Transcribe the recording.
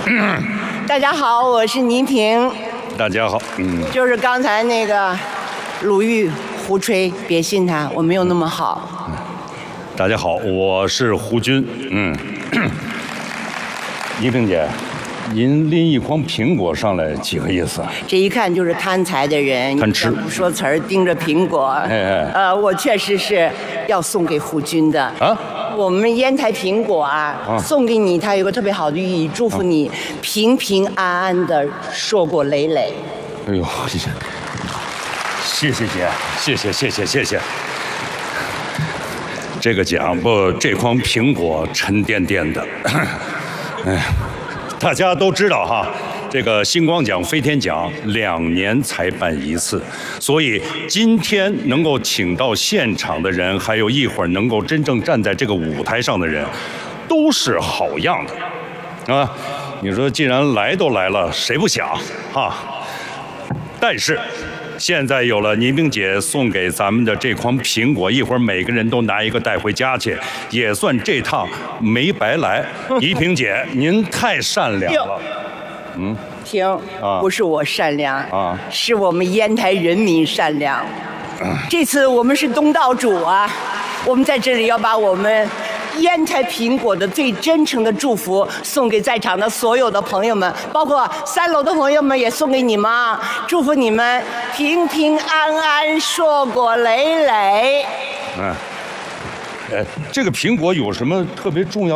大家好，我是倪萍。 大家好， 就是刚才那个鲁豫胡吹，别信他，我没有那么好。 大家好，我是胡军。倪萍姐，您拎一筐苹果上来，几个意思？ 这一看就是贪财的人， 贪吃， 不说词儿，盯着苹果。我确实是要送给胡军的啊。我们烟台苹果送给你，它有个特别好的寓意，祝福你平平安安的硕果累累。 哎呦，谢谢姐，谢谢。这个奖不，这筐苹果沉甸甸的。大家都知道哈，这个星光奖、飞天奖2年才办一次，所以今天能够请到现场的人，还有一会儿能够真正站在这个舞台上的人，都是好样的啊！你说既然来都来了，谁不想哈？但是现在有了倪萍姐送给咱们的这筐苹果，一会儿每个人都拿一个带回家去，也算这趟没白来。倪萍姐，您太善良了。 听，不是我善良是我们烟台人民善良。这次我们是东道主我们在这里要把我们烟台苹果的最真诚的祝福送给在场的所有的朋友们，包括3楼的朋友们也送给你们祝福你们平平安安，硕果累累。 这个苹果有什么特别重要？